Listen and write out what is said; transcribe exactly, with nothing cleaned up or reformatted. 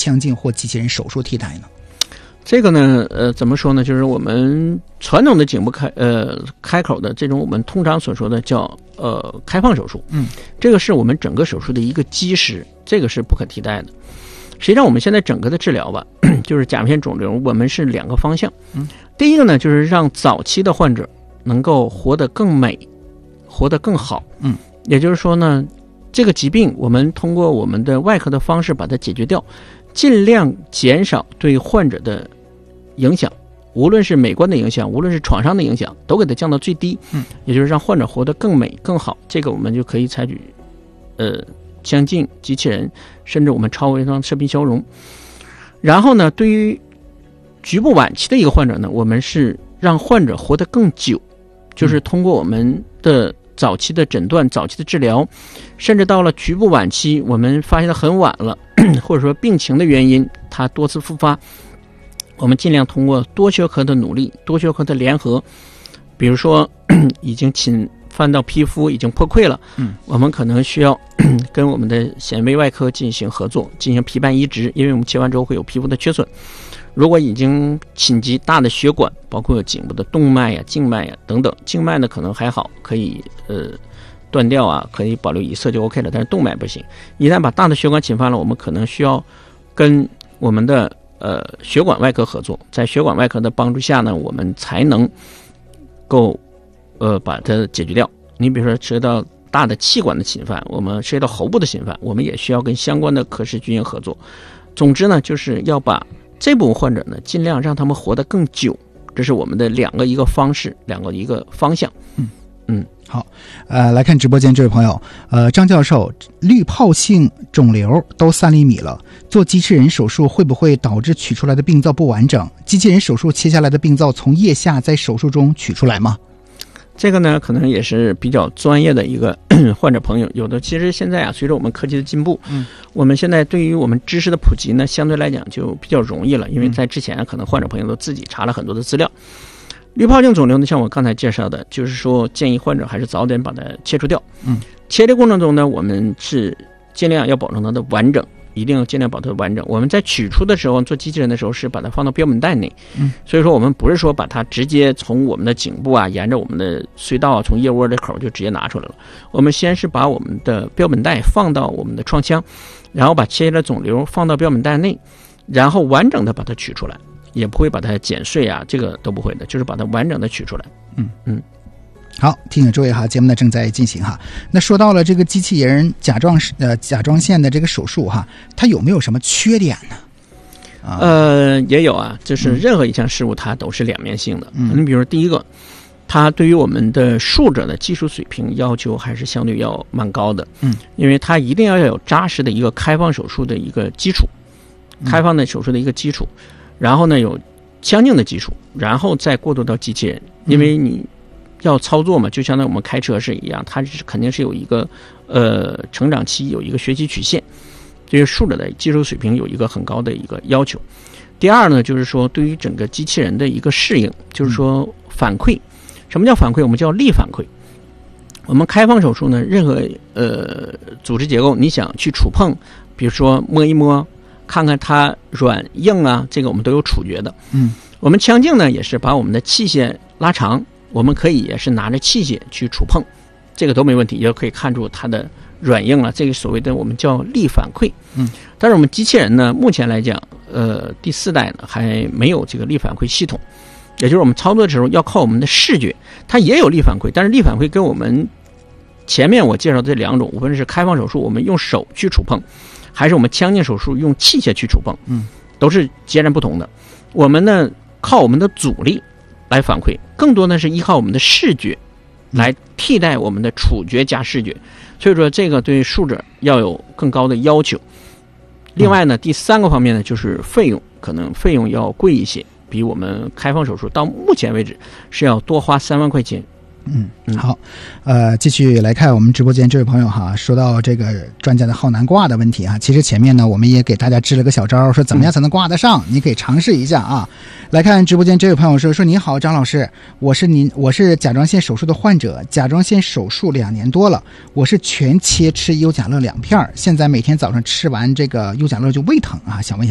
腔镜或机器人手术替代呢？ 这个呢，呃，怎么说呢？就是我们传统的颈部开呃开口的这种，我们通常所说的叫呃开放手术， 嗯， 这个是我们整个手术的一个基石，这个是不可替代的。实际上，我们现在整个的治疗吧，就是甲状腺肿瘤，我们是两个方向。 嗯， 第一个呢，就是让早期的患者能够活得更美，活得更好。 嗯， 也就是说呢，这个疾病我们通过我们的外科的方式把它解决掉，尽量减少对患者的影响，无论是美观的影响，无论是创伤的影响，都给它降到最低。 嗯， 也就是让患者活得更美更好。这个我们就可以采取，呃，腔镜、机器人，甚至我们超微创射频消融。然后呢，对于局部晚期的一个患者呢，我们是让患者活得更久，就是通过我们的早期的诊断、早期的治疗，甚至到了局部晚期，我们发现的很晚了，或者说病情的原因，它多次复发。我们尽量通过多学科的努力，多学科的联合，比如说已经侵犯到皮肤，已经破溃了， 嗯， 我们可能需要跟我们的显微外科进行合作，进行皮瓣移植，因为我们切完之后会有皮肤的缺损。如果已经侵及大的血管，包括颈部的动脉呀、静脉呀等等，静脉呢可能还好，可以呃断掉啊，可以保留一侧就 OK 了，但是动脉不行。一旦把大的血管侵犯了，我们可能需要跟我们的呃，血管外科合作，在血管外科的帮助下呢，我们才能够呃把它解决掉。你比如说涉及到大的气管的侵犯，我们涉及到喉部的侵犯，我们也需要跟相关的科室进行合作。总之呢，就是要把这部分患者呢，尽量让他们活得更久，这是我们的两个一个方式，两个一个方向。 嗯嗯。 好，呃，来看直播间这位朋友，呃，张教授，滤泡性肿瘤都三厘米了，做机器人手术会不会导致取出来的病灶不完整？机器人手术切下来的病灶从腋下在手术中取出来吗？ 这个呢，可能也是比较专业的一个患者朋友。有的其实现在啊，随着我们科技的进步， 嗯， 我们现在对于我们知识的普及呢，相对来讲就比较容易了，因为在之前可能患者朋友都自己查了很多的资料。滤泡性肿瘤呢，像我刚才介绍的，就是说建议患者还是早点把它切除掉。 嗯， 切的过程中呢，我们是尽量要保证它的完整，一定要尽量保证它完整。我们在取出的时候，做机器人的时候是把它放到标本袋内。 嗯， 所以说我们不是说把它直接从我们的颈部啊，沿着我们的隧道啊，从腋窝的口就直接拿出来了。我们先是把我们的标本袋放到我们的创腔，然后把切下来的肿瘤放到标本袋内，然后完整的把它取出来。也不会把它剪碎啊，这个都不会的，就是把它完整的取出来。 嗯嗯， 好，提醒诸位哈，节目呢正在进行哈。那说到了这个机器人甲状呃甲状腺的这个手术哈，它有没有什么缺点呢？ 啊、呃，也有啊，就是任何一项事物它都是两面性的。 嗯， 你比如说第一个，它对于我们的术者的技术水平要求还是相对要蛮高的。 嗯， 因为它一定要有扎实的一个开放手术的一个基础，开放的手术的一个基础。嗯，然后呢，有腔镜的基础，然后再过渡到机器人，因为你要操作嘛，就相当于我们开车是一样，它是肯定是有一个呃成长期，有一个学习曲线，对于术者的技术水平有一个很高的一个要求。第二呢，就是说对于整个机器人的一个适应，就是说反馈。什么叫反馈？我们叫力反馈。我们开放手术呢，任何呃组织结构，你想去触碰，比如说摸一摸。看看它软硬啊，这个我们都有处决的。 嗯， 我们腔镜呢也是把我们的器械拉长，我们可以也是拿着器械去触碰，这个都没问题，也可以看出它的软硬了。这个所谓的我们叫力反馈。 嗯， 但是我们机器人呢，目前来讲，呃，第四代呢还没有这个力反馈系统，也就是我们操作的时候要靠我们的视觉，它也有力反馈，但是力反馈跟我们前面我介绍的这两种，无论是开放手术，我们用手去触碰。还是我们腔镜手术用器械去触碰， 嗯， 都是截然不同的。我们呢靠我们的阻力来反馈，更多的是依靠我们的视觉来替代我们的触觉加视觉。所以说这个对术者要有更高的要求。另外呢，第三个方面呢就是费用，可能费用要贵一些，比我们开放手术到目前为止是要多花三万块钱。 嗯，好，呃，继续来看我们直播间这位朋友哈，说到这个专家的好难挂的问题哈，其实前面呢我们也给大家支了个小招，说怎么样才能挂得上，嗯、你可以尝试一下啊。来看直播间这位朋友说说你好张老师，我是您我是甲状腺手术的患者，甲状腺手术两年多了，我是全切吃优甲乐两片，现在每天早上吃完这个优甲乐就胃疼啊，想问一下。